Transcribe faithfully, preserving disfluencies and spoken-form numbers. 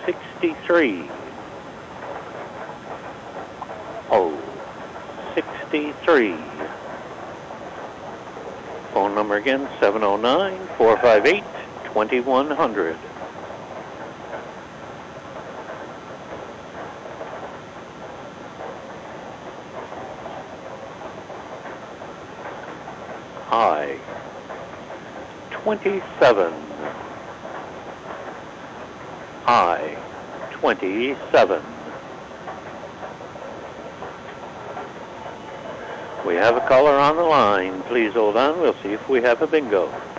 sixty-three. O sixty-three. Phone number again, seven oh nine, four five eight, two one zero zero. I twenty-seven. I twenty-seven. We have a caller on the line. Please hold on. We'll see if we have a bingo.